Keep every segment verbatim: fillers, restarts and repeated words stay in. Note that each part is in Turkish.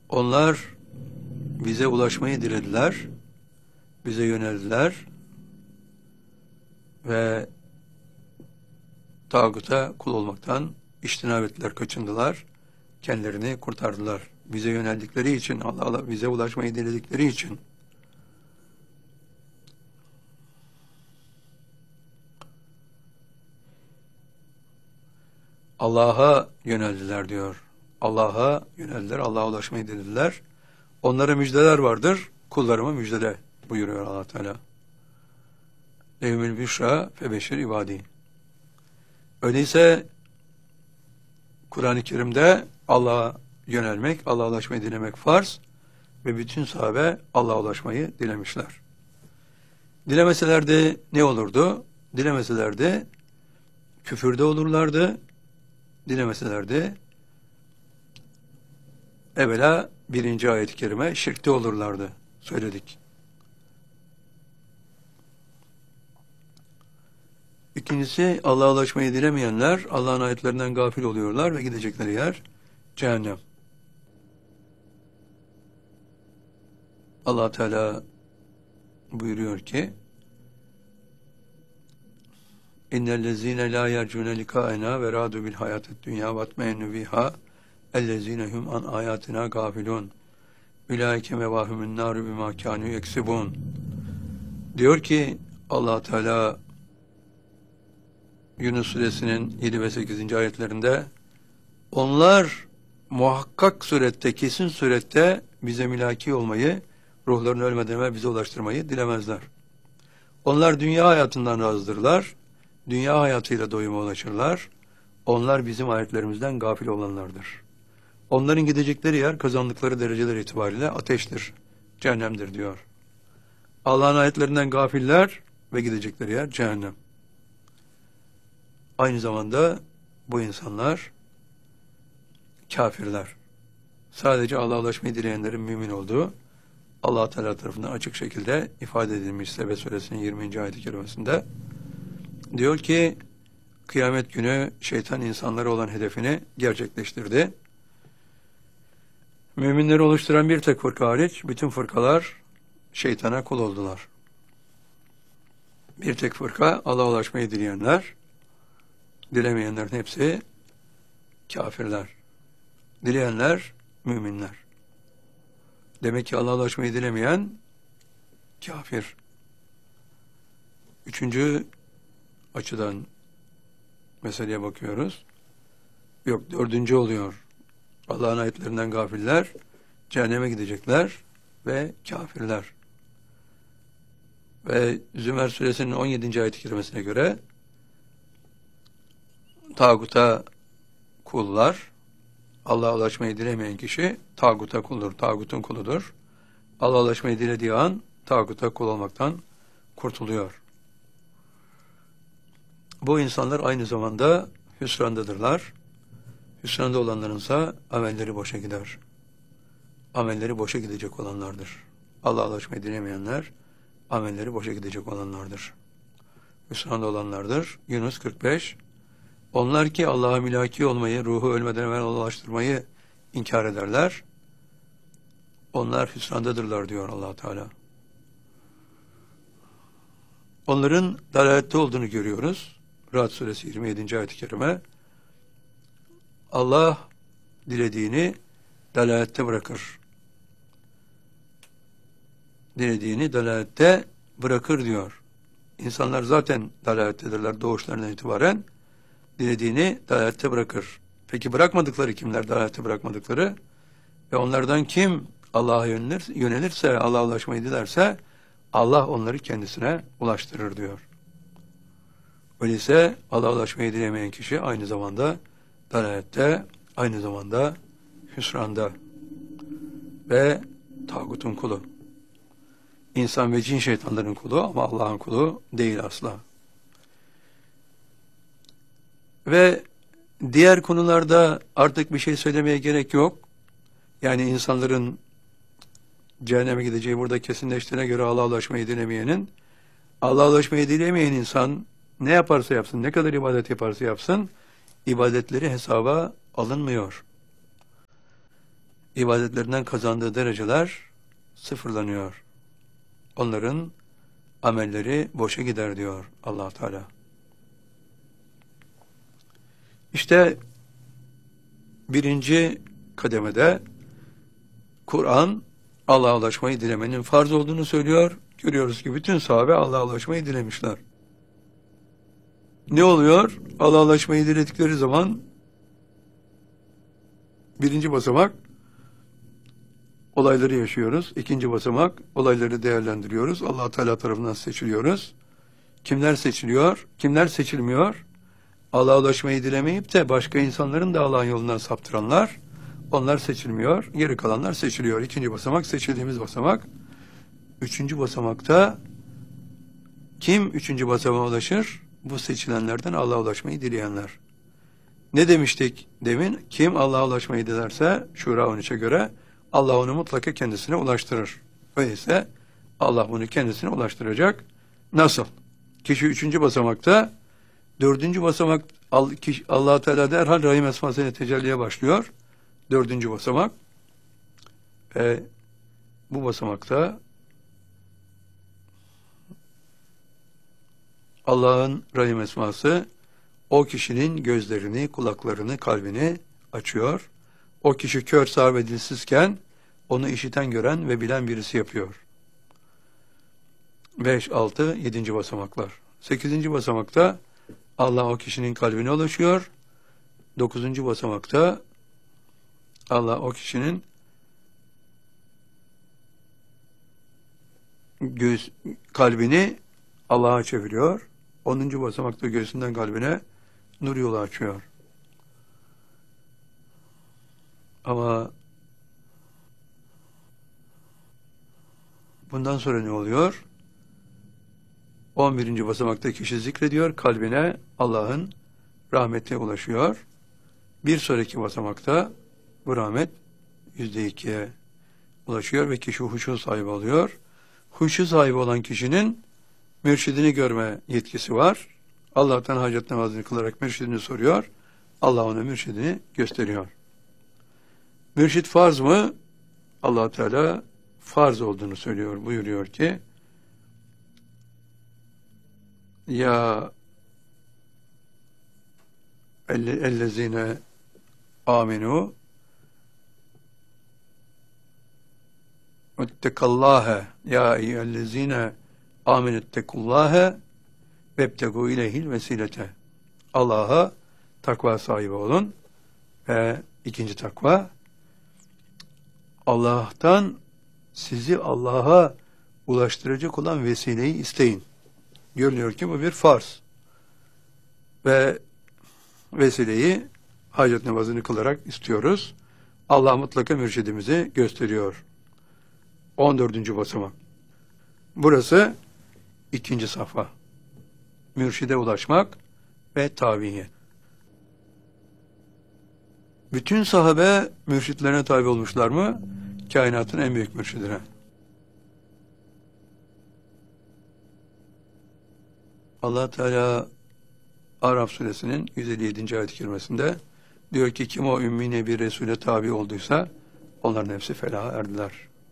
Onlar bize ulaşmayı dilediler, bize yöneldiler ve tağuta kul olmaktan içtinab ettiler, kaçındılar, kendilerini kurtardılar. Bize yöneldikleri için, Allah'a bize ulaşmayı diledikleri için. Allah'a yöneldiler diyor. Allah'a yöneldiler, Allah'a ulaşmayı dilediler. Onlara müjdeler vardır, kullarıma müjdele buyuruyor Allah Teala. Lehumül büşra febeşir ibadi. Öyleyse Kur'an-ı Kerim'de Allah'a yönelmek, Allah'a ulaşmayı dilemek farz ve bütün sahabe Allah'a ulaşmayı dilemişler. Dilemeseler de ne olurdu? Dilemeseler de küfürde olurlardı. Dilemeseler de evvela birinci ayet-i kerime şirkte olurlardı. Söyledik. İkincisi, Allah'a ulaşmayı dilemeyenler Allah'ın ayetlerinden gafil oluyorlar ve gidecekleri yer cehennem. Allah Teala buyuruyor ki: İnnellezîne lâ yercûne likâenâ ve râdû bil hayâted dünyâ vatmeennû bihâ ellezîne hum an âyâtinâ gâfilûn ulaîke mevâhumün nâru bimâ kânû yeksibûn. Diyor ki Allah Teala Yunus suresinin yedi ve sekizinci ayetlerinde, onlar muhakkak surette, kesin surette bize mülaki olmayı, ruhlarını ölmeden ve bize ulaştırmayı dilemezler. Onlar dünya hayatından razıdırlar, dünya hayatıyla doyuma ulaşırlar. Onlar bizim ayetlerimizden gafil olanlardır. Onların gidecekleri yer kazandıkları dereceler itibariyle ateştir, cehennemdir diyor. Allah'ın ayetlerinden gafiller ve gidecekleri yer cehennem. Aynı zamanda bu insanlar kafirler. Sadece Allah'a ulaşmayı dileyenlerin mümin olduğu Allah Teala tarafından açık şekilde ifade edilmiş Sebe suresinin yirminci ayet-i kerimesinde. Diyor ki kıyamet günü şeytan insanlara olan hedefini gerçekleştirdi. Müminleri oluşturan bir tek fırka hariç bütün fırkalar şeytana kul oldular. Bir tek fırka Allah'a ulaşmayı dileyenler, dilemeyenlerin hepsi kafirler. Dileyenler müminler. Demek ki Allah'a ulaşmayı dilemeyen kafir. Üçüncü açıdan meseleye bakıyoruz. Yok, dördüncü oluyor. Allah'ın ayetlerinden gafiller cehenneme gidecekler ve kafirler. Ve Zümer suresinin on yedinci ayet-i kerimesine göre tağuta kullar, Allah'a ulaşmayı dilemeyen kişi tağuta kuldur, tağutun kuludur. Allah'a ulaşmayı dilediği an tağuta kul olmaktan kurtuluyor. Bu insanlar aynı zamanda hüsrandadırlar. Hüsranda olanlarınsa amelleri boşa gider. Amelleri boşa gidecek olanlardır. Allah'a ulaşmayı dilemeyenler amelleri boşa gidecek olanlardır. Hüsranda olanlardır. Yunus kırk beş. Onlar ki Allah'a mülaki olmayı, ruhu ölmeden evvel ulaştırmayı inkar ederler. Onlar hüsrandadırlar diyor Allah Teala. Onların dalalette olduğunu görüyoruz. Ra'd suresi yirmi yedinci ayet-i kerime. Allah dilediğini dalalette bırakır. Dilediğini dalalette bırakır diyor. İnsanlar zaten dalalettedirler doğuşlarından itibaren. Dilediğini dalalette bırakır. Peki bırakmadıkları kimler dalalette bırakmadıkları? Ve onlardan kim Allah'a yönelir, yönelirse, Allah'a ulaşmayı dilerse Allah onları kendisine ulaştırır diyor. Öyleyse Allah'a ulaşmayı dilemeyen kişi aynı zamanda dalalette, aynı zamanda hüsranda ve tağutun kulu. İnsan ve cin şeytanların kulu ama Allah'ın kulu değil asla. Ve diğer konularda artık bir şey söylemeye gerek yok. Yani insanların cehenneme gideceği burada kesinleştiğine göre Allah'a ulaşmayı dilemeyenin, Allah'a ulaşmayı dilemeyen insan ne yaparsa yapsın, ne kadar ibadet yaparsa yapsın, ibadetleri hesaba alınmıyor. ibadetlerinden kazandığı dereceler sıfırlanıyor. Onların amelleri boşa gider diyor Allah Teala. İşte birinci kademede Kur'an Allah'a ulaşmayı dilemenin farz olduğunu söylüyor. Görüyoruz ki bütün sahabe Allah'a ulaşmayı dilemişler. Ne oluyor? Allah'a ulaşmayı diledikleri zaman birinci basamak olayları yaşıyoruz. İkinci basamak olayları değerlendiriyoruz. Allah Teala tarafından seçiliyoruz. Kimler seçiliyor? Kimler seçilmiyor? Allah'a ulaşmayı dilemeyip de başka insanların da Allah'ın yolundan saptıranlar, onlar seçilmiyor. Geri kalanlar seçiliyor. İkinci basamak seçildiğimiz basamak. Üçüncü basamakta kim üçüncü basamağa ulaşır? Bu seçilenlerden Allah'a ulaşmayı dileyenler. Ne demiştik demin? Kim Allah'a ulaşmayı dilerse Şura on üçe göre Allah onu mutlaka kendisine ulaştırır. Öyleyse Allah bunu kendisine ulaştıracak. Nasıl? Kişi üçüncü basamakta, dördüncü basamak Allah-u Teala derhal Rahim esmasıyla tecelliye başlıyor. Dördüncü basamak. Ve bu basamakta Allah'ın Rahim esması o kişinin gözlerini, kulaklarını, kalbini açıyor. O kişi kör, sağır ve dilsizken onu işiten, gören ve bilen birisi yapıyor. Beş, altı, yedinci basamaklar. Sekizinci basamakta Allah o kişinin kalbine ulaşıyor. Dokuzuncu basamakta Allah o kişinin göz, kalbini Allah'a çeviriyor. Onuncu basamakta göğsünden kalbine nur yolu açıyor. Ama bundan sonra ne oluyor? on birinci basamakta kişi zikrediyor, kalbine Allah'ın rahmeti ulaşıyor. Bir sonraki basamakta bu rahmet yüzde ikiye ulaşıyor ve kişi huşu sahibi oluyor. Huşu sahibi olan kişinin mürşidini görme yetkisi var. Allah'tan hacet namazını kılarak mürşidini soruyor. Allah ona mürşidini gösteriyor. Mürşid farz mı? Allah Teala farz olduğunu söylüyor. Buyuruyor ki ya ellezine aminu vettekallaha ya eyyühellezine aminettekullaha vebtegu ileyhil vesilete. Allah'a takva sahibi olun ve ikinci takva Allah'tan sizi Allah'a ulaştıracak olan vesileyi isteyin. Görünüyor ki bu bir farz. Ve vesileyi hacet namazını kılarak istiyoruz. Allah mutlaka mürşidimizi gösteriyor. on dördüncü basamak. Burası ikinci safha. Mürşide ulaşmak ve tabiyet. Bütün sahabe mürşitlerine tabi olmuşlar mı? Kainatın en büyük mürşidine. Allah Teala Araf suresinin yüz elli yedinci ayet-i kerimesinde diyor ki kim o ümmi nebi Resul'e tabi olduysa onların hepsi felaha erdiler.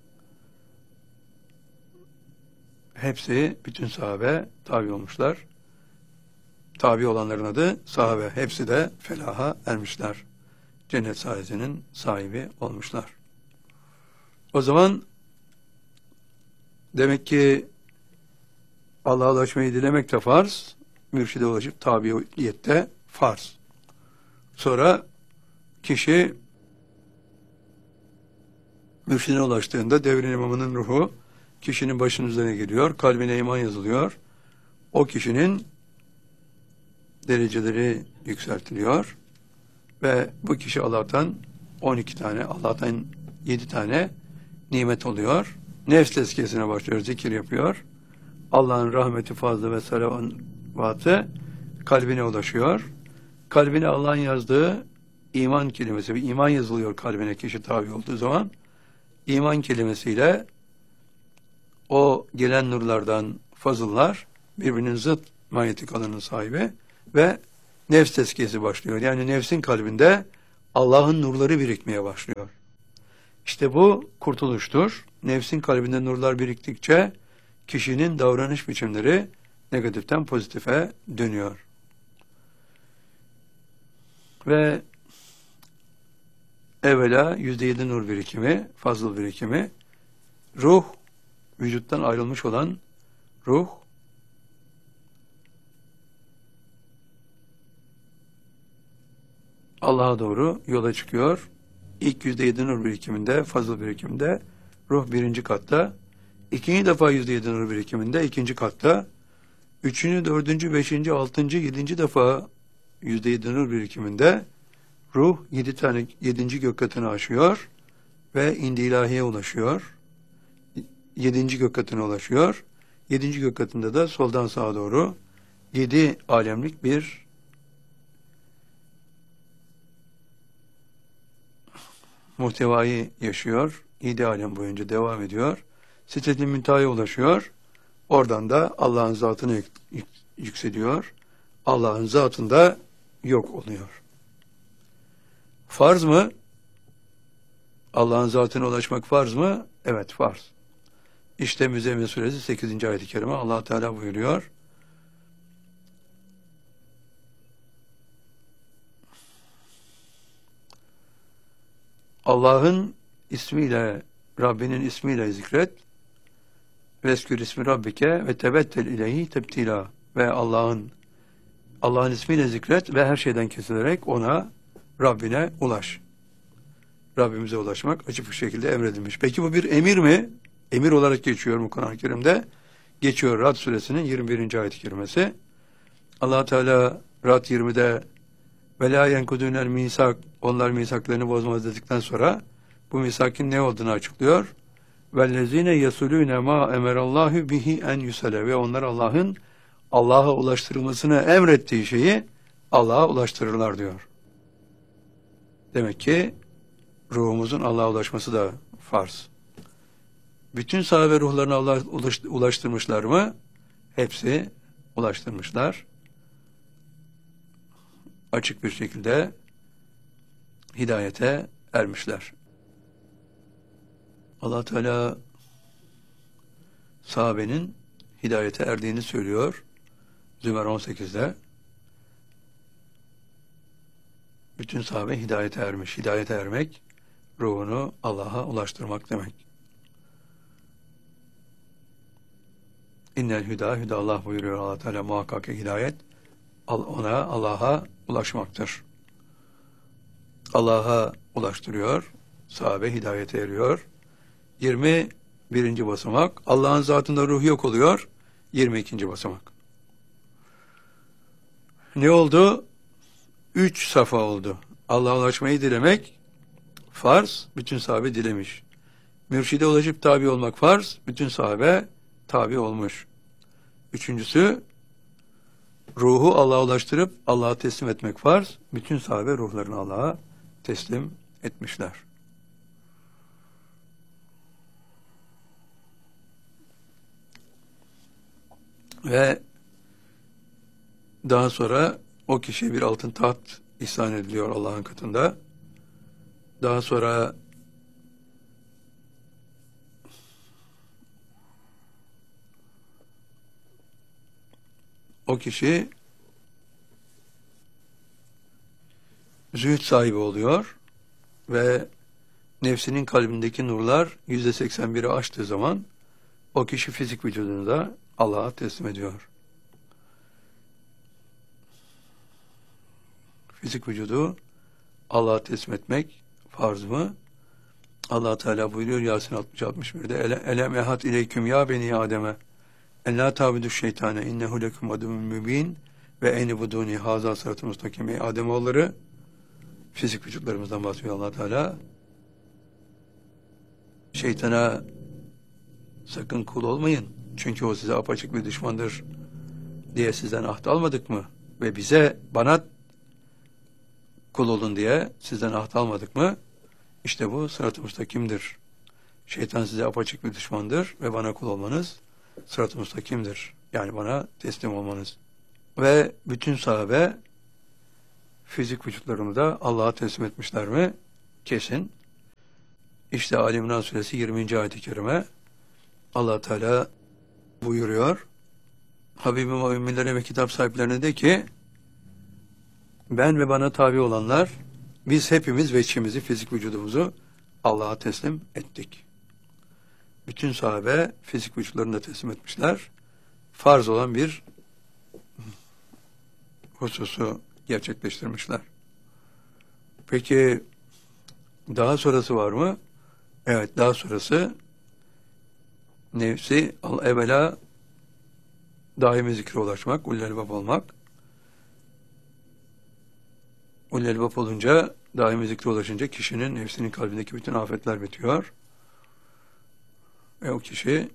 Hepsi, bütün sahabe tabi olmuşlar. Tabi olanların adı sahabe. Hepsi de felaha ermişler. Cennet sahibinin sahibi olmuşlar. O zaman demek ki Allah'a ulaşmayı dilemek de farz, mürşide ulaşıp tabiyette farz. Sonra kişi mürşidine ulaştığında devrin imamının ruhu kişinin başının üzerine geliyor, kalbine iman yazılıyor. O kişinin dereceleri yükseltiliyor ve bu kişi Allah'tan on iki tane, Allah'tan yedi tane nimet oluyor. Nefs tezkiyesine başlıyor, zikir yapıyor. Allah'ın rahmeti, fazla ve salavatı kalbine ulaşıyor. Kalbine Allah'ın yazdığı iman kelimesi, bir iman yazılıyor kalbine kişi tabi olduğu zaman. İman kelimesiyle o gelen nurlardan fazıllar birbirinin zıt manyetik alanın sahibi ve nefs tezkiyesi başlıyor. Yani nefsin kalbinde Allah'ın nurları birikmeye başlıyor. İşte bu kurtuluştur. Nefsin kalbinde nurlar biriktikçe kişinin davranış biçimleri negatiften pozitife dönüyor. Ve evvela yüzde yedi nur birikimi, fazıl birikimi, ruh, vücuttan ayrılmış olan ruh, Allah'a doğru yola çıkıyor. İlk yüzde yedi nur birikiminde, fazıl birikiminde ruh birinci katta, ikinci defa yüzde yedi nur birikiminde ikinci katta, üçüncü, dördüncü, beşinci, altıncı, yedinci defa yüzde yedi nur birikiminde ruh yedi tane yedinci gök katını aşıyor ve indi ilahiye ulaşıyor. Yedinci gök katına ulaşıyor. Yedinci gök katında da soldan sağa doğru yedi alemlik bir muhtevayı yaşıyor. Yedi alem boyunca devam ediyor. Sidret-i Münteha'ya ulaşıyor. Oradan da Allah'ın zatına yük, yük, yükseliyor. Allah'ın zatında yok oluyor. Farz mı? Allah'ın zatına ulaşmak farz mı? Evet, farz. İşte Müzzemmil Suresi sekizinci ayet-i kerime Allah Teala buyuruyor. Allah'ın ismiyle, Rabbinin ismiyle zikret. Veskür ismi Rabbike ve tebettel ileyhi tebtila. Ve Allah'ın Allah'ın ismiyle zikret ve her şeyden kesilerek ona, Rabbine ulaş. Rabbimize ulaşmak açık bir şekilde emredilmiş. Peki bu bir emir mi? Emir olarak geçiyor mu Kur'an-ı Kerim'de? Geçiyor Rad suresinin yirmi birinci ayet-i kerimesi. Allah Teala Rad yirmide ve la yenkudûnel misak, onlar misaklarını bozmaz dedikten sonra bu misakin ne olduğunu açıklıyor. Vellezîne yesulûne mâ emerallâhu bihi en yusale, ve onlar Allah'ın Allah'a ulaştırılmasını emrettiği şeyi Allah'a ulaştırırlar diyor. Demek ki ruhumuzun Allah'a ulaşması da farz. Bütün sahabe ruhlarını Allah'a ulaştırmışlar mı? Hepsi ulaştırmışlar. Açık bir şekilde hidayete ermişler. Allah Teala sahabenin hidayete erdiğini söylüyor. Zümer on sekizde. Bütün sahabe hidayete ermiş. Hidayete ermek, ruhunu Allah'a ulaştırmak demek. İnnel hüda, hüda Allah buyuruyor Allah Teala, muhakkak hidayet ona, Allah'a ulaşmaktır. Allah'a ulaştırıyor, sahabe hidayete eriyor. yirmi birinci basamak, Allah'ın zatında ruh yok oluyor. yirmi ikinci basamak. Ne oldu? Üç safa oldu. Allah'a ulaşmayı dilemek farz, bütün sahabe dilemiş. Mürşide ulaşıp tabi olmak farz, bütün sahabe tabi olmuş. Üçüncüsü, ruhu Allah'a ulaştırıp Allah'a teslim etmek farz, bütün sahabe ruhlarını Allah'a teslim etmişler. Ve daha sonra o kişiye bir altın taht ihsan ediliyor Allah'ın katında. Daha sonra o kişi zühd sahibi oluyor ve nefsinin kalbindeki nurlar yüzde seksen biri aştığı zaman o kişi fizik vücudunu da Allah'a teslim ediyor. Fizik vücudu Allah'a teslim etmek farz mı? Allah Teala buyuruyor Yasin altmış altmış birde elem ehat ileyküm ya beni Adem'e en la tabidu şeytane innehu lekum adumun mübin ve eni buduni haza sıratı mustakim. Ey Ademoğulları, fizik vücutlarımızdan bahsediyor Allah Teala. Şeytana sakın kul olmayın. Çünkü o size apaçık bir düşmandır diye sizden ahd almadık mı? Ve bize, bana kul olun diye sizden ahd almadık mı? İşte bu sırat-ı müstakimdir. Şeytan size apaçık bir düşmandır ve bana kul olmanız sırat-ı müstakimdir. Yani bana teslim olmanız. Ve bütün sahabe fizik vücutlarını da Allah'a teslim etmişler mi? Kesin. İşte Ali İmran suresi yirminci ayet-i kerime Allah Teala buyuruyor. Habibim o ümmelere ve kitap sahiplerine de ki ben ve bana tabi olanlar biz hepimiz veçimizi, fizik vücudumuzu Allah'a teslim ettik. Bütün sahabe fizik vücutlarını da teslim etmişler. Farz olan bir hususu gerçekleştirmişler. Peki daha sonrası var mı? Evet, daha sonrası nefsi evvela daimi zikre ulaşmak, ulul elbab olmak. Ulul elbab olunca, daimi zikre ulaşınca kişinin nefsinin kalbindeki bütün afetler bitiyor. Ve o kişi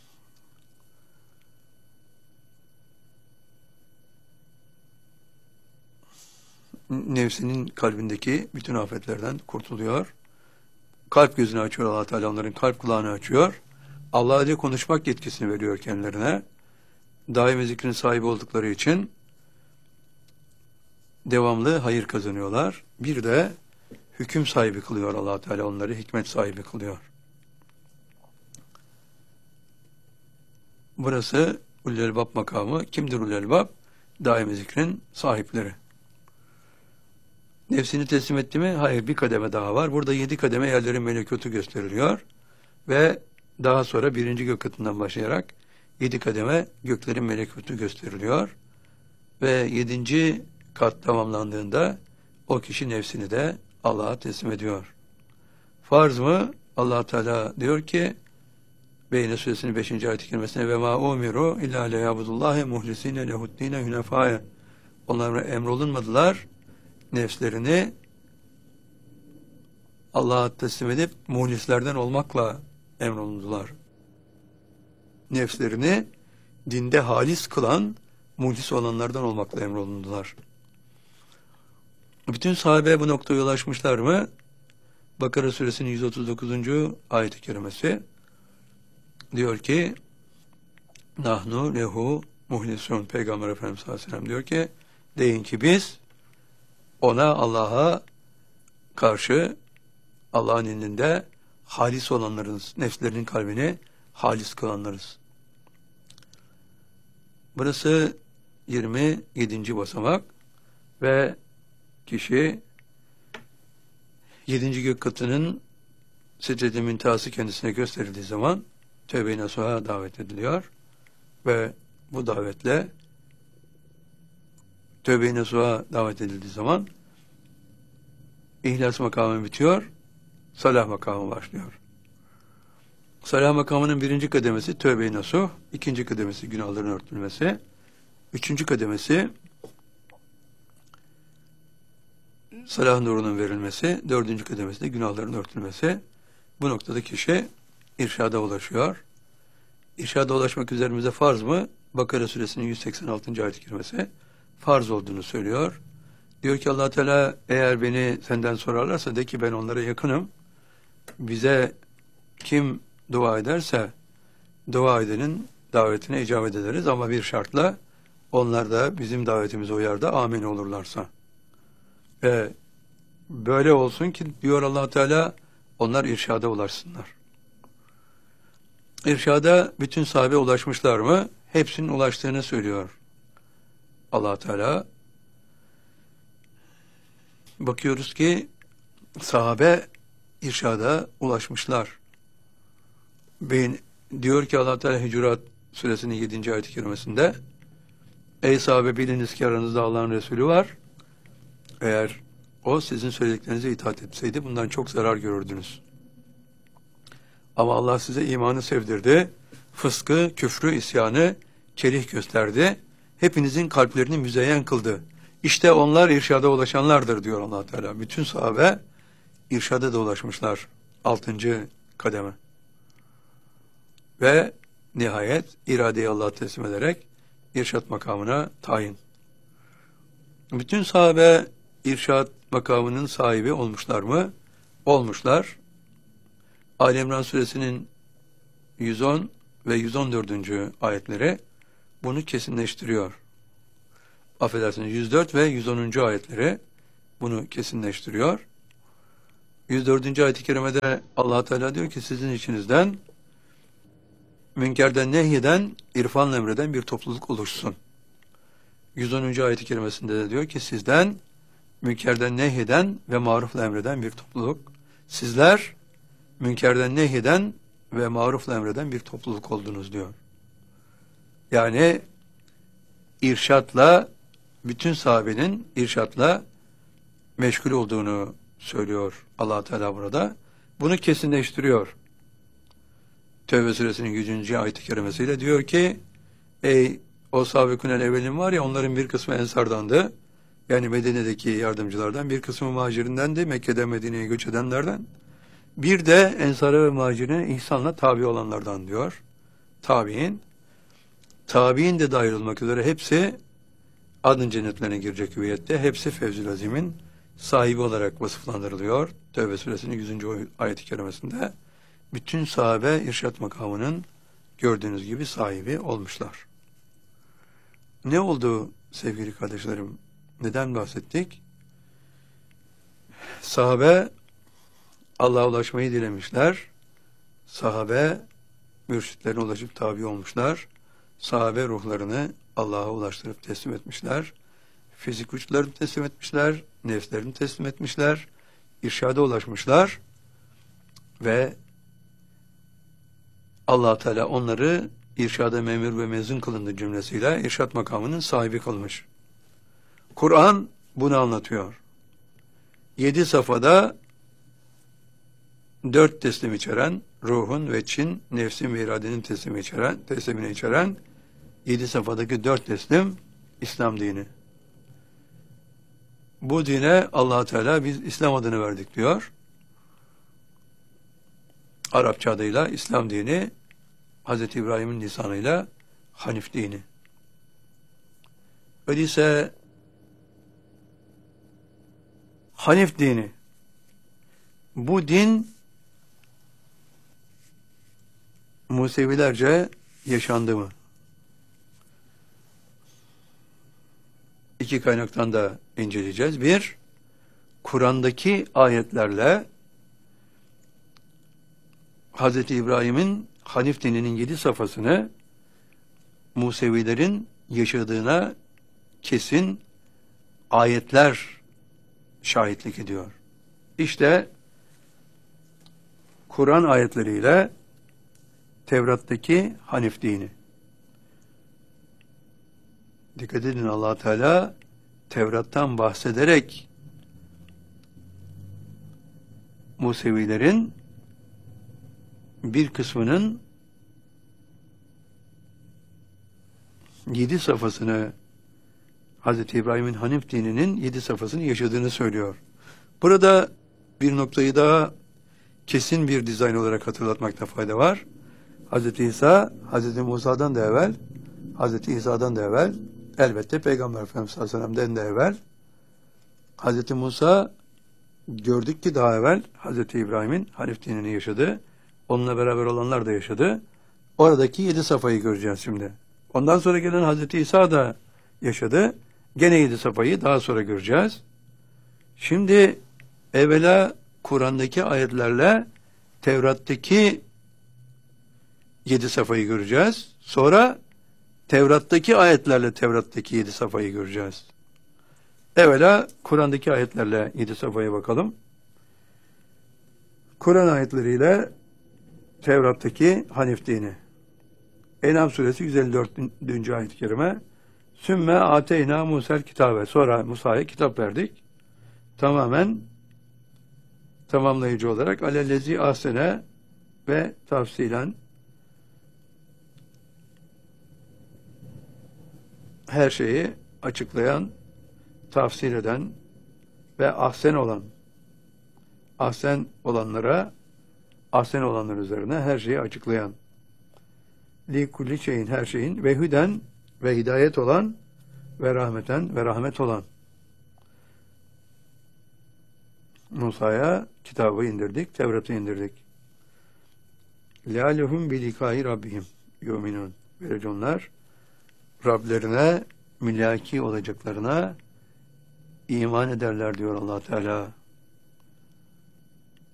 nefsinin kalbindeki bütün afetlerden kurtuluyor. Kalp gözünü açıyor Allah Teala, onların kalp kulağını açıyor. Allah ile konuşmak yetkisini veriyor kendilerine. Daimi zikrin sahibi oldukları için devamlı hayır kazanıyorlar. Bir de hüküm sahibi kılıyor Allah Teala, onları hikmet sahibi kılıyor. Burası ulul elbab makamı. Kimdir ulul elbab? Daimi zikrin sahipleri. Nefsini teslim etti mi? Hayır, bir kademe daha var. Burada yedi kademe yerlerin melekutu gösteriliyor. Ve daha sonra birinci gök katından başlayarak yedi kademe göklerin melekutu gösteriliyor. Ve yedinci kat tamamlandığında o kişi nefsini de Allah'a teslim ediyor. Farz mı? Allah Teala diyor ki Beyne suresinin beşinci ayet-i kerimesine ve ma umiru illa liyabudullahi muhlisine lehuddine hünefâye. Onlara emrolunmadılar. Nefslerini Allah'a teslim edip muhlislerden olmakla emrolundular. Nefslerini dinde halis kılan muhlis olanlardan olmakla emrolundular. Bütün sahabe bu noktaya ulaşmışlar mı? Bakara suresinin yüz otuz dokuzuncu ayet-i kerimesi diyor ki nahnu lehu muhlisun. Peygamber Efendimiz sallallahu aleyhi ve sellem diyor ki deyin ki biz ona, Allah'a karşı Allah'ın indinde halis olanlarız. Nefslerinin kalbini halis kılanlarız. Burası yirmi yedinci basamak ve kişi yedinci gök katının secde-i müntehası kendisine gösterildiği zaman tövbe-i nasuha davet ediliyor ve bu davetle tövbe-i nasuha davet edildiği zaman ihlas makamı bitiyor, salah makamı başlıyor. Salah makamının birinci kademesi tövbe-i nasuh, ikinci kademesi günahların örtülmesi, üçüncü kademesi salah nurunun verilmesi, dördüncü kademesi de günahların örtülmesi. Bu noktada kişi irşada ulaşıyor. İrşada ulaşmak üzerimize farz mı? Bakara suresinin yüz seksen altıncı ayet-i kerimesi farz olduğunu söylüyor. Diyor ki Allah Teala eğer beni senden sorarlarsa de ki ben onlara yakınım. Bize kim dua ederse dua edenin davetine icabet ederiz ama bir şartla onlar da bizim davetimize uyar da amin olurlarsa. Ve böyle olsun ki diyor Allah Teala onlar irşada ulaşsınlar. İrşada bütün sahabe ulaşmışlar mı? Hepsinin ulaştığını söylüyor Allah Teala. Bakıyoruz ki sahabe irşada ulaşmışlar. Ben, diyor ki Allah Teala Hucurat suresinin yedinci ayet-i kerimesinde ey sahabe biliniz ki aranızda Allah'ın Resulü var. Eğer o sizin söylediklerinize itaat etseydi bundan çok zarar görürdünüz. Ama Allah size imanı sevdirdi. Fıskı, küfrü, isyanı kerih gösterdi. Hepinizin kalplerini müzeyyen kıldı. İşte onlar irşada ulaşanlardır diyor Allah Teala. Bütün sahabe irşada da ulaşmışlar. Altıncı kademe. Ve nihayet iradeyi Allah'a teslim ederek irşat makamına tayin. Bütün sahabe irşat makamının sahibi olmuşlar mı? Olmuşlar. Ali İmran suresinin yüz on ve yüz on dördüncü ayetleri bunu kesinleştiriyor. Affedersiniz yüz dört ve yüz onuncu ayetleri bunu kesinleştiriyor. yüz dördüncü ayet-i kerimede Allah Teala diyor ki sizin içinizden münkerden nehyeden, irfanla emreden bir topluluk oluşsun. yüz onuncu ayet-i kerimesinde de diyor ki sizden münkerden nehyeden ve marufla emreden bir topluluk. Sizler münkerden nehyeden ve marufla emreden bir topluluk oldunuz diyor. Yani irşatla, bütün sahabenin irşatla meşgul olduğunu söylüyor Allah Teala burada. Bunu kesinleştiriyor. Tevbe suresinin yüzüncü ayet-i kerimesiyle diyor ki ey o sahabekünel evvelin var ya, onların bir kısmı Ensardandı. Yani Medine'deki yardımcılardan, bir kısmı muhacirindendi, Mekke'den Medine'ye göç edenlerden. Bir de Ensar'a ve muhacirine ihsanla tabi olanlardan diyor. Tabi'in. Tabi'in de dahil olmak üzere hepsi adın cennetlerine girecek hüviyette. Hepsi Fevzül Azim'in sahibi olarak vasıflandırılıyor. Tevbe suresinin yüzüncü ayet-i kerimesinde. Bütün sahabe irşat makamının gördüğünüz gibi sahibi olmuşlar. Ne oldu sevgili kardeşlerim? Neden bahsettik? Sahabe Allah'a ulaşmayı dilemişler. Sahabe mürşitlerine ulaşıp tabi olmuşlar. Sahabe ruhlarını Allah'a ulaştırıp teslim etmişler. Fizik güçlerini teslim etmişler. Nefslerini teslim etmişler. İrşada ulaşmışlar. Ve Allah Teala onları irşada memur ve mezun kılındı cümlesiyle irşat makamının sahibi kılmış. Kur'an bunu anlatıyor. Yedi safhada dört teslim içeren, ruhun ve çin, nefsin ve iradenin teslimi içeren, teslimini içeren yedi safhadaki dört teslim İslam dini. Bu dine Allah Teala biz İslam adını verdik diyor. Arapça adıyla İslam dini, Hazreti İbrahim'in lisanıyla Hanif dini. Öyleyse Hanif dini, bu din Musevilerce yaşandı mı? İki kaynaktan da inceleyeceğiz. Bir, Kur'an'daki ayetlerle Hazreti İbrahim'in Hanif dininin yedi safhasını Musevilerin yaşadığına kesin ayetler şahitlik ediyor. İşte Kur'an ayetleriyle Tevrat'taki Hanif dini. Dikkat edin, Allah Teala Tevrat'tan bahsederek Musevilerin bir kısmının yedi safhasını, Hazreti İbrahim'in Hanif dininin yedi safhasını yaşadığını söylüyor. Burada bir noktayı daha kesin bir dizayn olarak hatırlatmakta fayda var. Hazreti İsa, Hazreti Musa'dan da evvel, Hazreti İsa'dan da evvel, elbette Peygamber Efendimiz sallallahu aleyhi ve sellem'den de evvel, Hazreti Musa gördük ki daha evvel Hazreti İbrahim'in Hanif dinini yaşadı. Onunla beraber olanlar da yaşadı. Oradaki yedi safhayı göreceğiz şimdi. Ondan sonra gelen Hazreti İsa da yaşadı. Gene yedi safhayı daha sonra göreceğiz. Şimdi evvela Kur'an'daki ayetlerle Tevrat'taki yedi safhayı göreceğiz. Sonra Tevrat'taki ayetlerle Tevrat'taki yedi safhayı göreceğiz. Evvela Kur'an'daki ayetlerle yedi safhaya bakalım. Kur'an ayetleriyle Tevrat'taki Hanif dini. En'am suresi yüz elli dördüncü ayet-i kerime. Sümme ateyna Musa'l kitabe. Sonra Musa'ya kitap verdik. Tamamen tamamlayıcı olarak alellezi ahsene ve tafsilen her şeyi açıklayan, tafsil eden ve ahsen olan, ahsen olanlara, ahsen olanlar üzerine her şeyi açıklayan, li kulli şeyin, her şeyin, ve hüden ve hidayet olan ve rahmeten ve rahmet olan. Musa'ya kitabı indirdik, Tevrat'ı indirdik. لَعَلَهُمْ بِلِكَاهِ رَبِّهِمْ yu'minun. Böylece onlar Rablerine mülaki olacaklarına iman ederler diyor Allah Teala.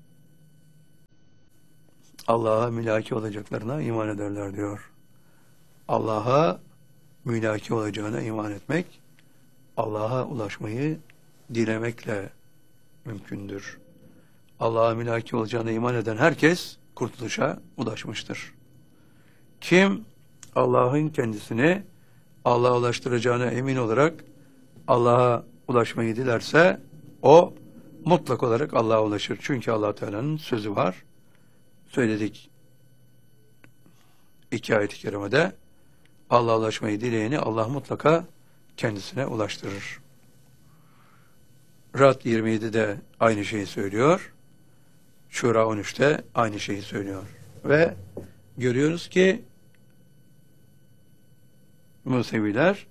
Allah'a mülaki olacaklarına iman ederler diyor. Allah'a mülaki olacağına iman etmek, Allah'a ulaşmayı dilemekle mümkündür. Allah'a mülaki olacağına iman eden herkes kurtuluşa ulaşmıştır. Kim Allah'ın kendisini Allah'a ulaştıracağına emin olarak Allah'a ulaşmayı dilerse o mutlak olarak Allah'a ulaşır. Çünkü Allah Teala'nın sözü var. Söyledik iki ayet-i kerimede. Allah'a ulaşmayı dileyeni Allah mutlaka kendisine ulaştırır. Ra'd yirmi yedi'de aynı şeyi söylüyor. Şura on üç'te aynı şeyi söylüyor. Ve görüyoruz ki Museviler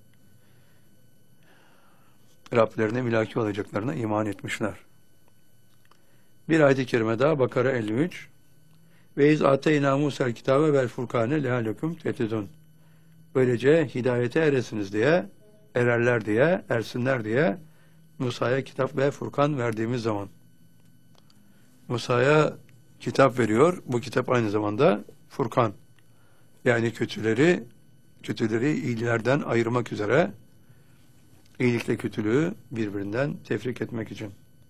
Rablerine mülaki olacaklarına iman etmişler. Bir ayet-i kerime daha Bakara elli üç. Ve iz ateyna Musa'l kitabe vel furkane lealekum tetedun. Böylece hidayete eresiniz diye, ererler diye, ersinler diye Musa'ya kitap ve Furkan verdiğimiz zaman. Musa'ya kitap veriyor. Bu kitap aynı zamanda Furkan. Yani kötüleri, kötüleri iyilerden ayırmak üzere, iyilikle kötülüğü birbirinden tefrik etmek için.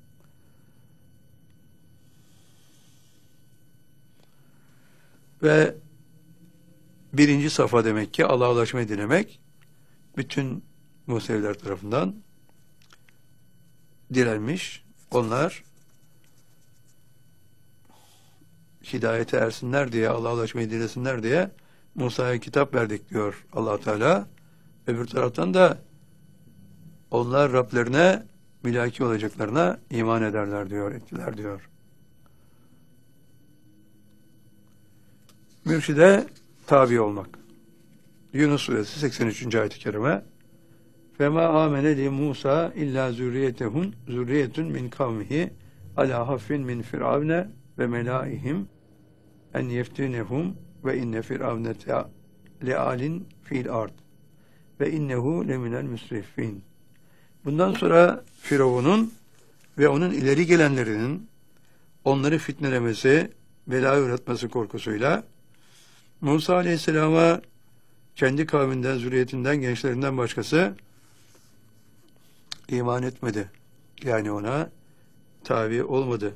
Ve birinci safa demek ki Allah'a ulaşmayı dilemek, bütün Museviler tarafından dilenmiş. Onlar hidayete ersinler diye, Allah'a ulaşmayı dilesinler diye Musa'ya kitap verdik diyor Allah Teala. Öbür taraftan da onlar Rablerine mülaki olacaklarına iman ederler diyor, ettiler diyor. Mürşide tabi olmak. Yunus suresi seksen üçüncü ayet-i kerime. Fema amene li Musa illa zürriyetehun zürriyetun min kavmihi ala hafin min firavne ve melaihim en yeftinehum ve inne firavne lealin fil ard ve innehu leminel müsrifin. Bundan sonra Firavun'un ve onun ileri gelenlerinin onları fitnelemesi, bela uğratması korkusuyla Musa Aleyhisselam'a kendi kavminden, zürriyetinden, gençlerinden başkası iman etmedi. Yani ona tabi olmadı.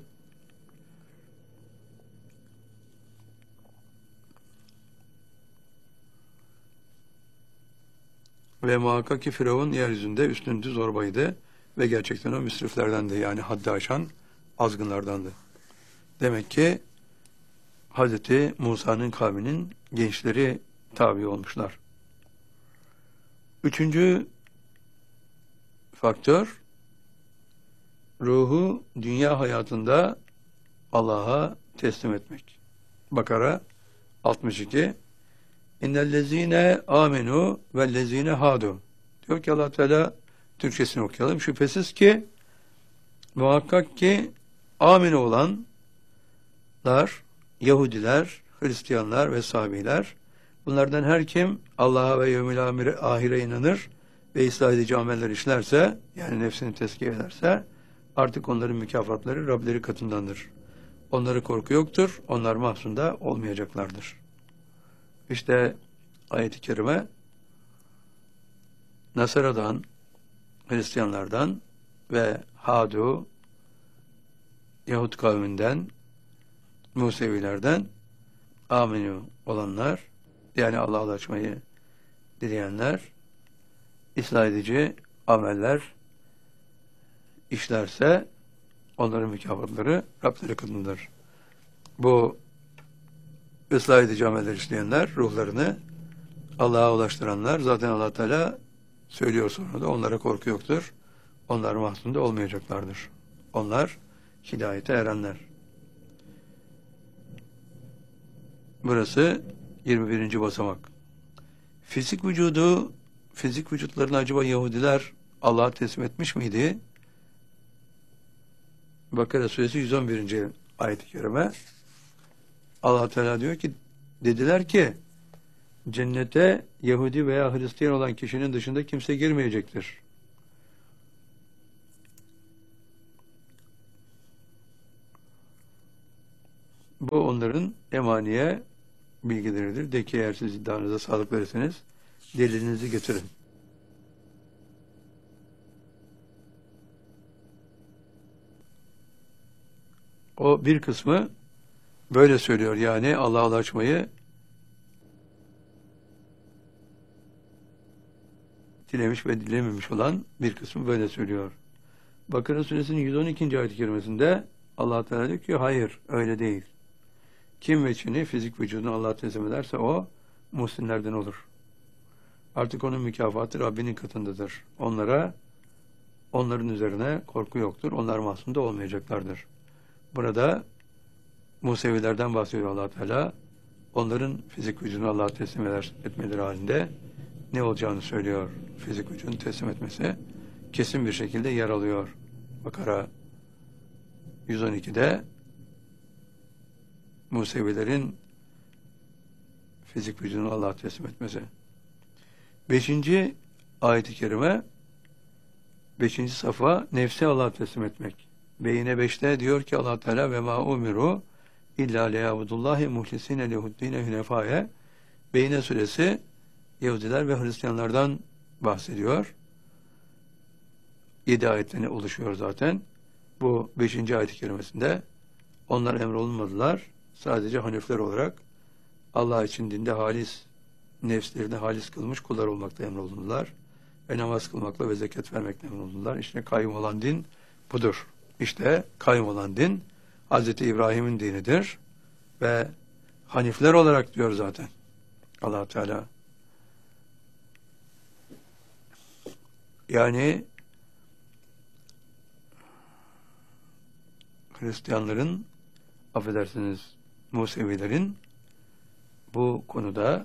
Ve muhakkak ki Firavun yeryüzünde üstündü, zorbaydı ve gerçekten o müsriflerdendi. Yani haddi aşan azgınlardandı. Demek ki Hazreti Musa'nın kavminin gençleri tabi olmuşlar. Üçüncü faktör, ruhu dünya hayatında Allah'a teslim etmek. Bakara altmış iki. İnnellezine amenu vellezine hadu. Diyor ki Allah Teala, Türkçesini okuyalım. Şüphesiz ki muhakkak ki aminu olanlar, Yahudiler, Hristiyanlar ve Sabiler, bunlardan her kim Allah'a ve yevmil ahire inanır ve ıslah edici ameller işlerse, yani nefsini tezkiye ederse, artık onların mükafatları Rableri katındandır. Onlara korku yoktur, onlar mahzunda olmayacaklardır. İşte ayet-i kerime Nasara'dan, Hristiyanlardan ve Hadu, Yahut kavminden, Musevilerden aminu olanlar, yani Allah'a ulaşmayı dileyenler, ıslah edici ameller işlerse onların mükafatları Rableri katındadır. Bu ıslah edici ameller işleyenler, ruhlarını Allah'a ulaştıranlar, zaten Allah Teala söylüyor sonra da onlara korku yoktur. Onlar mahzunda olmayacaklardır. Onlar hidayete erenler. Burası yirmi birinci basamak. Fizik vücudu, fizik vücutlarını acaba Yahudiler Allah'a teslim etmiş miydi? Bakara suresi yüz on birinci ayet-i kerime. Allah Teala diyor ki, dediler ki cennete Yahudi veya Hristiyan olan kişinin dışında kimse girmeyecektir. Bu onların emaniye bilgileridir. De ki eğer siz iddianıza sağlık verirseniz delilinizi getirin. O bir kısmı böyle söylüyor. Yani Allah'a ulaşmayı dilemiş ve dilememiş olan bir kısmı böyle söylüyor. Bakara Suresinin yüz on ikinci ayet-i kerimesinde Allah Teala diyor ki hayır öyle değil. Kim veçini fizik vücudunu Allah'a teslim ederse o muhsinlerden olur. Artık onun mükafatı Rabbinin katındadır. Onlara onların üzerine korku yoktur. Onlar mahzun da olmayacaklardır. Burada Musevilerden bahsediyor Allah Teala. Onların fizik vücudunu Allah'a teslim eder, etmeleri halinde ne olacağını söylüyor. Fizik vücudunu teslim etmesi kesin bir şekilde yer alıyor. Bakara yüz on ikide Musevilerin fizik vücudunu Allah'a teslim etmesi. Beşinci ayet-i kerime, beşinci safa nefsi Allah'a teslim etmek. Beyine beşte diyor ki Allah Teala ve ma umiru illa liyabudullahi muhlisine lehuddine hünefaye. Beyine suresi Yahudiler ve Hristiyanlardan bahsediyor. Yedi ayetten oluşuyor zaten. Bu beşinci ayet-i kerimesinde onlar emrolunmadılar. Sadece hanifler olarak Allah için dinde halis, nefslerini halis kılmış kullar olmakta emrolundular. Ve namaz kılmakla ve zekat vermekle emrolundular. İşte kayyum olan din budur. İşte kayyum olan din Hazreti İbrahim'in dinidir. Ve hanifler olarak diyor zaten Allah Teala. Yani Hristiyanların, affedersiniz Musevilerin bu konuda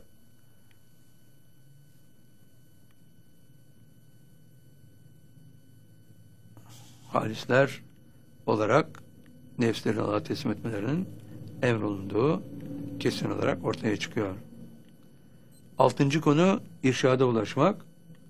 halisler olarak nefslerini Allah'a teslim etmelerinin emrolunduğu kesin olarak ortaya çıkıyor. Altıncı konu irşada ulaşmak.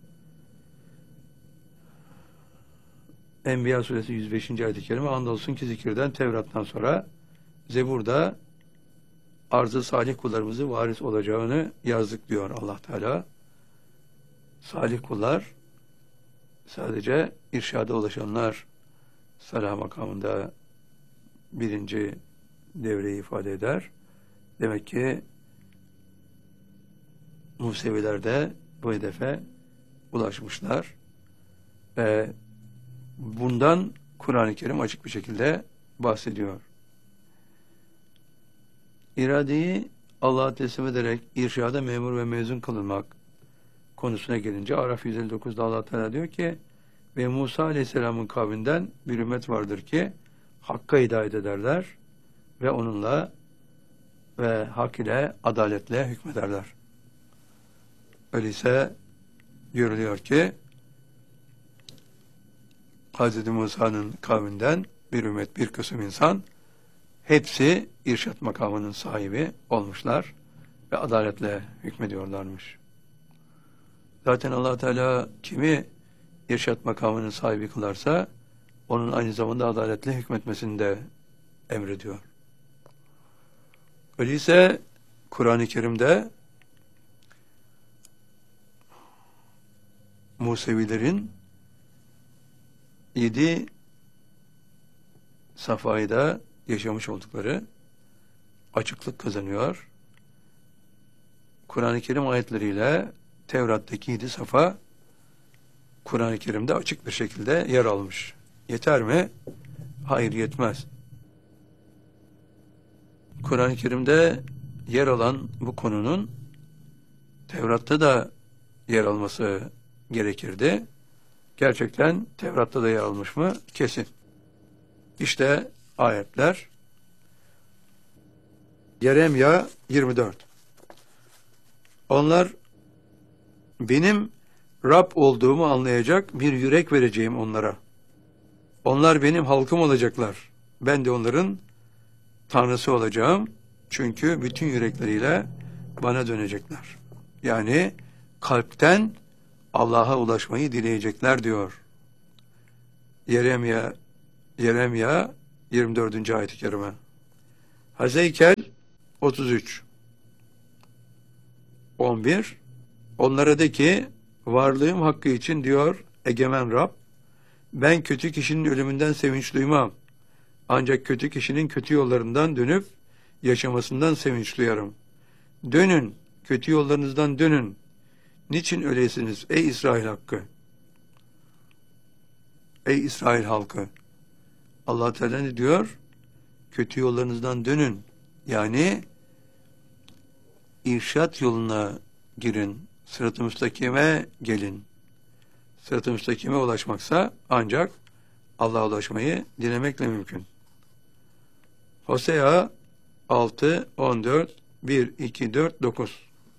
Enbiya suresi yüz beşinci ayet-i kerime andolsun ki zikirden Tevrat'tan sonra Zebur'da arz-ı salih kullarımızı varis olacağını yazdık diyor Allah Teala. Salih kullar sadece irşada ulaşanlar salah makamında birinci devreyi ifade eder. Demek ki Museviler de bu hedefe ulaşmışlar. Ve bundan Kur'an-ı Kerim açık bir şekilde bahsediyor. İradeyi Allah'a teslim ederek irşada memur ve mezun kılınmak konusuna gelince Araf yüz elli dokuzda Allah Teala diyor ki ve Musa Aleyhisselam'ın kavminden bir ümmet vardır ki Hakk'a hidayet ederler ve onunla ve hak ile adaletle hükmederler. Öyleyse görülüyor ki Hz. Musa'nın kavminden bir ümmet, bir kısım insan hepsi irşat makamının sahibi olmuşlar ve adaletle hükmediyorlarmış. Zaten Allah Teala kimi irşat makamının sahibi kılarsa onun aynı zamanda adaletle hükmetmesini de emrediyor. Öyleyse Kur'an-ı Kerim'de Musevilerin yedi safhayda yaşamış oldukları açıklık kazanıyor. Kur'an-ı Kerim ayetleriyle Tevrat'taki yedi safa Kur'an-ı Kerim'de açık bir şekilde yer almış. Yeter mi? Hayır, yetmez. Kur'an-ı Kerim'de yer alan bu konunun Tevrat'ta da yer alması gerekirdi. Gerçekten Tevrat'ta da yer almış mı? Kesin. İşte ayetler. Yeremya yirmi dört. Onlar benim Rab olduğumu anlayacak bir yürek vereceğim onlara. Onlar benim halkım olacaklar. Ben de onların Tanrısı olacağım. Çünkü bütün yürekleriyle bana dönecekler. Yani kalpten Allah'a ulaşmayı dileyecekler diyor. Yeremya Yeremya yirmi dördüncü ayet-i kerime. Hazeykel otuz üç on bir Onlara de ki, varlığım hakkı için diyor egemen Rab, ben kötü kişinin ölümünden sevinç duymam. Ancak kötü kişinin kötü yollarından dönüp yaşamasından sevinç duyarım. Dönün, kötü yollarınızdan dönün. Niçin öylesiniz ey İsrail hakkı? Ey İsrail halkı! Allah Teala ne diyor? Kötü yollarınızdan dönün. Yani irşat yoluna girin. Sırat-ı müstakime gelin. Sırat-ı müstakime ulaşmaksa ancak Allah'a ulaşmayı dilemekle mümkün. Hosea altı on dört bir iki dört dokuz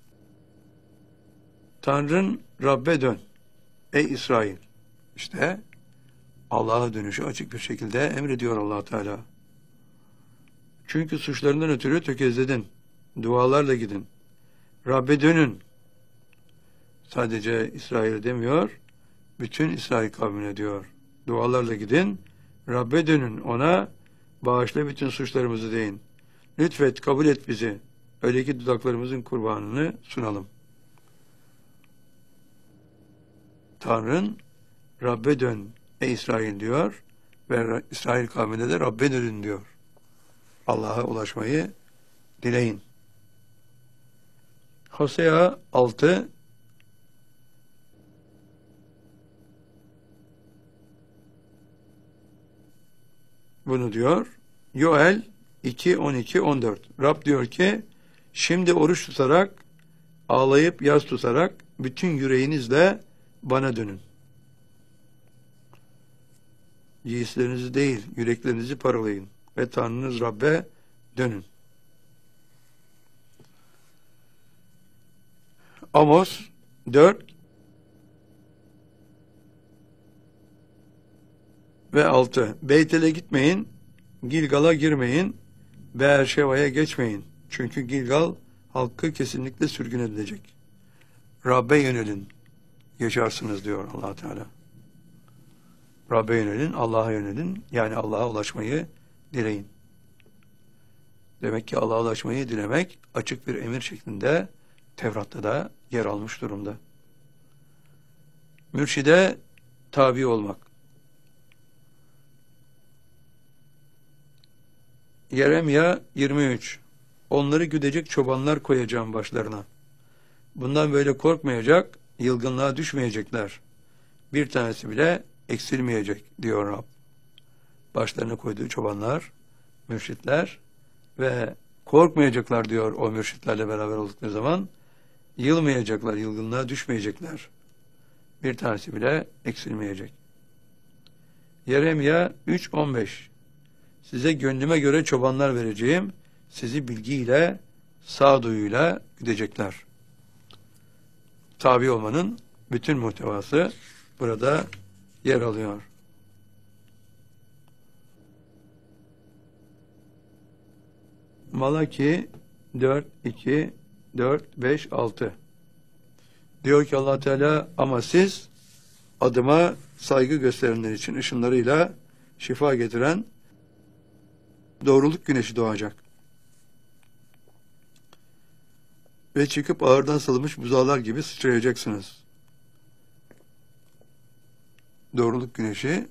Tanrın Rabbe dön ey İsrail. İşte Allah'a dönüşü açık bir şekilde emrediyor Allah Teala. Çünkü suçlarından ötürü tökezledin. Dualarla gidin. Rabbe dönün. Sadece İsrail demiyor, bütün İsrail kavmine diyor. Dualarla gidin, Rabbe dönün, ona bağışla bütün suçlarımızı deyin. Lütfet, kabul et bizi. Öyle ki dudaklarımızın kurbanını sunalım. Tanrın Rabbe dön ey İsrail diyor ve İsrail kavmine de Rabbe dönün diyor. Allah'a ulaşmayı dileyin. Hosea altı bunu diyor. Yoel iki on iki on dört Rab diyor ki, şimdi oruç tutarak, ağlayıp yas tutarak bütün yüreğinizle bana dönün. Giysilerinizi değil, yüreklerinizi paralayın ve Tanrınız Rabbe dönün. Amos dört ve altı Beytel'e gitmeyin, Gilgal'a girmeyin, Beerşeva'ya geçmeyin. Çünkü Gilgal halkı kesinlikle sürgün edilecek. Rabbe yönelin, yaşarsınız diyor Allah Teala. Rabbe yönelin, Allah'a yönelin. Yani Allah'a ulaşmayı dileyin. Demek ki Allah'a ulaşmayı dilemek açık bir emir şeklinde Tevrat'ta da yer almış durumda. Mürşide tabi olmak. Yeremya yirmi üç Onları güdecek çobanlar koyacağım başlarına. Bundan böyle korkmayacak, yılgınlığa düşmeyecekler. Bir tanesi bile eksilmeyecek diyor Rab. Başlarına koyduğu çobanlar, mürşitler ve korkmayacaklar diyor o mürşitlerle beraber oldukları zaman. Yılmayacaklar, yılgınlığa düşmeyecekler. Bir tanesi bile eksilmeyecek. Yeremya üç on beş Size gönlüme göre çobanlar vereceğim. Sizi bilgiyle, sağduyuyla güdecekler. Tabi olmanın bütün muhtevası burada yer alıyor. Malaki dört iki dört beş altı Diyor ki Allah Teala, ama siz adıma saygı gösterenler için ışınlarıyla şifa getiren doğruluk güneşi doğacak. Ve çıkıp ağırdan salınmış buzağlar gibi sıçrayacaksınız. Doğruluk güneşi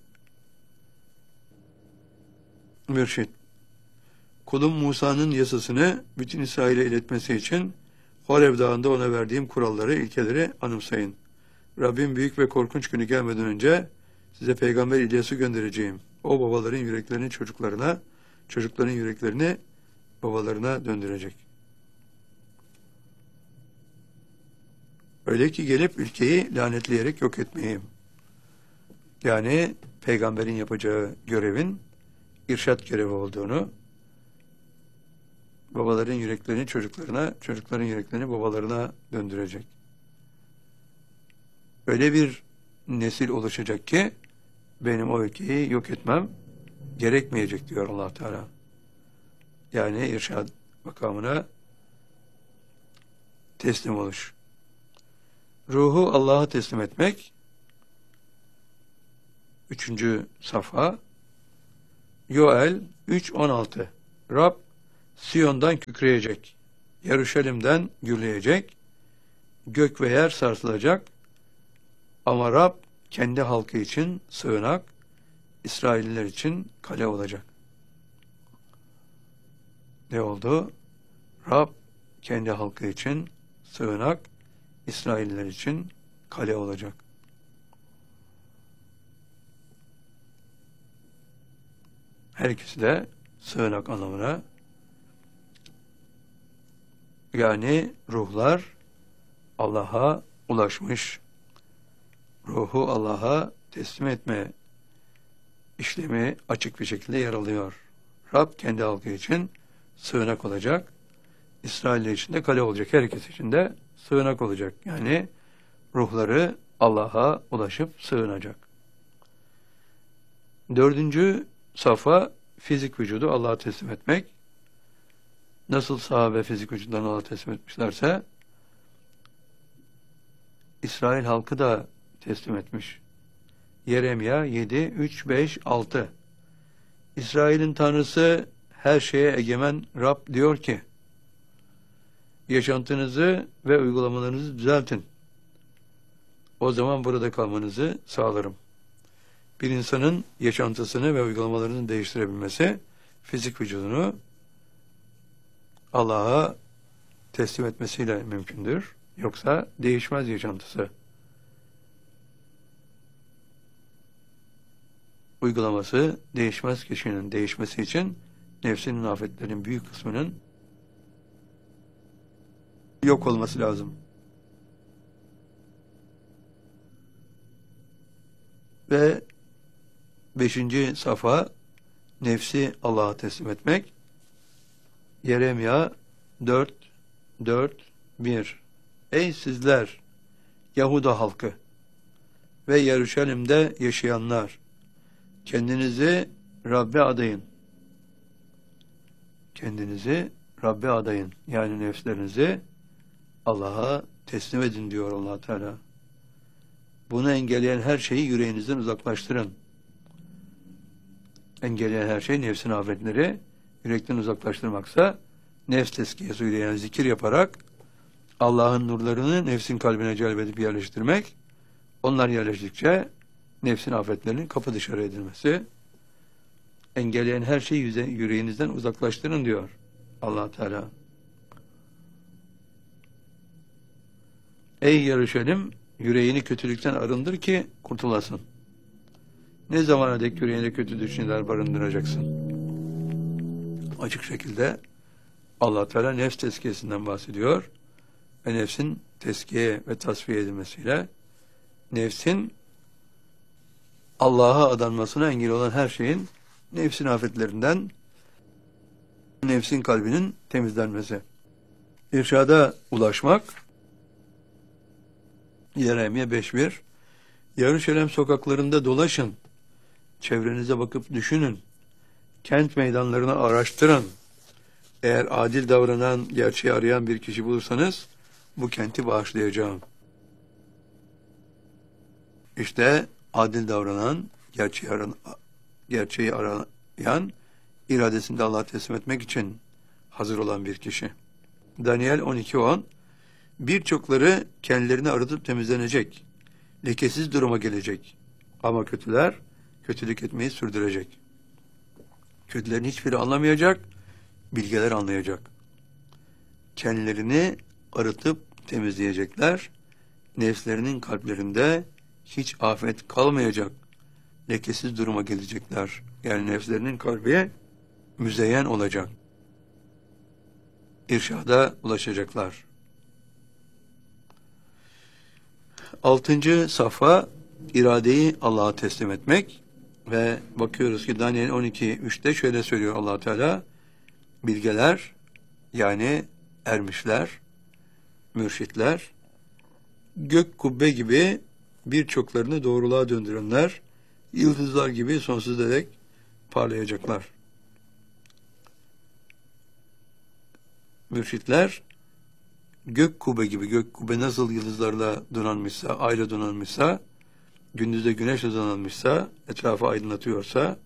mürşit. Kulum Musa'nın yasasını bütün İsrail'e iletmesi için Horeb Dağı'nda ona verdiğim kuralları, ilkeleri anımsayın. Rabbim büyük ve korkunç günü gelmeden önce size Peygamber İlyas'ı göndereceğim. O babaların yüreklerini çocuklarına, çocukların yüreklerini babalarına döndürecek. Öyle ki gelip ülkeyi lanetleyerek yok etmeyeyim. Yani peygamberin yapacağı görevin irşat görevi olduğunu, babaların yüreklerini çocuklarına, çocukların yüreklerini babalarına döndürecek. Öyle bir nesil oluşacak ki benim o ülkeyi yok etmem gerekmeyecek diyor Allah Teala. Yani irşad makamına teslim oluş. Ruhu Allah'a teslim etmek. Üçüncü safha. Yoel üç on altı Rab, Siyon'dan kükreyecek, Yeruşalim'den gürleyecek, gök ve yer sarsılacak, ama Rab kendi halkı için sığınak, İsrailliler için kale olacak. Ne oldu? Rab kendi halkı için sığınak, İsrailliler için kale olacak. Her ikisi de sığınak anlamına, yani ruhlar Allah'a ulaşmış, ruhu Allah'a teslim etme işlemi açık bir şekilde yer alıyor. Rab kendi halkı için sığınak olacak, İsrail için de kale olacak. Her ikisi için de sığınak olacak. Yani ruhları Allah'a ulaşıp sığınacak. Dördüncü safa, fizik vücudu Allah'a teslim etmek. Nasıl sahabe fizik vücudlarını Allah'a teslim etmişlerse, İsrail halkı da teslim etmiş. Yeremya yedi, üç, beş, altı. İsrail'in Tanrısı, her şeye egemen Rab diyor ki, yaşantınızı ve uygulamalarınızı düzeltin. O zaman burada kalmanızı sağlarım. Bir insanın yaşantısını ve uygulamalarını değiştirebilmesi, fizik vücudunu Allah'a teslim etmesiyle mümkündür. Yoksa değişmez yaşantısı. Uygulaması değişmez. Kişinin değişmesi için nefsinin afetlerinin büyük kısmının yok olması lazım. Ve beşinci safa, nefsi Allah'a teslim etmek. Yeremya dört, dört, bir. Ey sizler Yahuda halkı ve Yeruşalim'de yaşayanlar, kendinizi Rabbe adayın. Kendinizi Rabbe adayın. Yani nefslerinizi Allah'a teslim edin diyor Allah Teala. Bunu engelleyen her şeyi yüreğinizden uzaklaştırın. Engelleyen her şey nefsin afetleri, yürekten uzaklaştırmaksa nefs tezkiyesi, yani zikir yaparak Allah'ın nurlarını nefsin kalbine celbedip yerleştirmek, onlar yerleştikçe nefsin afetlerinin kapı dışarı edilmesi, engelleyen her şeyi yüreğinizden uzaklaştırın diyor Allah Teala. Ey Yeruşalim, yüreğini kötülükten arındır ki kurtulasın. Ne zamana dek yüreğine kötü düşünceler barındıracaksın? Açık şekilde Allah Teala nefs tezkiyesinden bahsediyor ve nefsin tezkiye ve tasfiye edilmesiyle nefsin Allah'a adanmasına engel olan her şeyin nefsin afetlerinden nefsin kalbinin temizlenmesi. İrşada ulaşmak. Yeremye beş bir. Yeruşalim sokaklarında dolaşın. Çevrenize bakıp düşünün. Kent meydanlarını araştırın. Eğer adil davranan, gerçeği arayan bir kişi bulursanız bu kenti bağışlayacağım. İşte adil davranan, gerçeği, aran, gerçeği arayan, iradesini de Allah'a teslim etmek için hazır olan bir kişi. Daniel on iki on. Birçokları kendilerini arıtıp temizlenecek, lekesiz duruma gelecek. Ama kötüler kötülük etmeyi sürdürecek. Kötülerin hiçbiri anlamayacak, bilgeler anlayacak. Kendilerini arıtıp temizleyecekler, nefslerinin kalplerinde hiç afet kalmayacak, lekesiz duruma gelecekler. Yani nefslerinin kalbi müzeyyen olacak. İrşada ulaşacaklar. Altıncı safa, iradeyi Allah'a teslim etmek ve bakıyoruz ki Daniel on iki üçte şöyle söylüyor Allah Teala: bilgeler, yani ermişler, mürşitler, gök kubbe gibi birçoklarını doğruluğa döndürenler, yıldızlar gibi sonsuz dek parlayacaklar. Mürşitler, gök kubbe gibi, gök kubbe nasıl yıldızlarla donanmışsa, ayla donanmışsa, gündüzde güneşle donanmışsa, etrafı aydınlatıyorsa,